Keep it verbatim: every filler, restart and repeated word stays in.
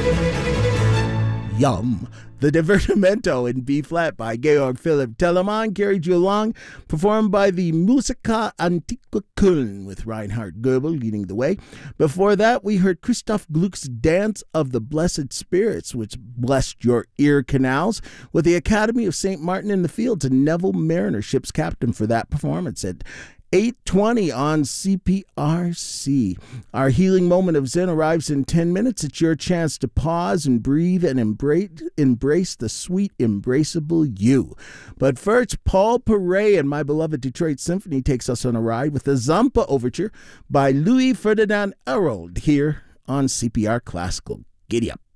Yum. The Divertimento in B flat by Georg Philipp Telemann carried you along, performed by the Musica Antiqua Köln with Reinhard Goebel leading the way. Before that, we heard Christoph Gluck's Dance of the Blessed Spirits, which blessed your ear canals, with the Academy of Saint Martin in the Fields and Neville Mariner, ship's captain, for that performance at eight twenty on C P R C. Our healing moment of Zen arrives in ten minutes. It's your chance to pause and breathe and embrace, embrace the sweet, embraceable you. But first, Paul Paray and My Beloved Detroit Symphony takes us on a ride with the Zampa Overture by Louis Ferdinand Herold here on C P R Classical. Giddy up.